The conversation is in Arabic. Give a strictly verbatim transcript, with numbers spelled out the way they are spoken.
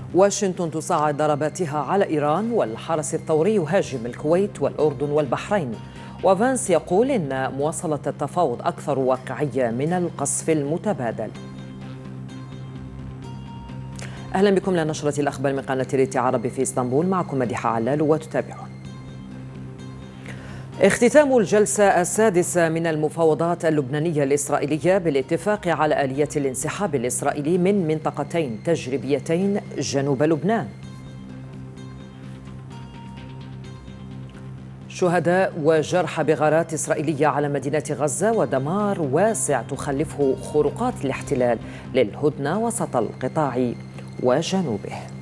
واشنطن تصاعد ضرباتها على إيران، والحرس الثوري يهاجم الكويت والأردن والبحرين. وفانس يقول إن مواصلة التفاوض أكثر واقعية من القصف المتبادل. أهلا بكم لنشرة الأخبار من قناة ريتي عربي في اسطنبول، معكم مديحة علال وتتابعون. اختتام الجلسة السادسة من المفاوضات اللبنانية الإسرائيلية بالاتفاق على آلية الانسحاب الإسرائيلي من منطقتين تجريبيتين جنوب لبنان. شهداء وجرحى بغارات إسرائيلية على مدينة غزة، ودمار واسع تخلفه خروقات الاحتلال للهدنة وسط القطاع وجنوبه.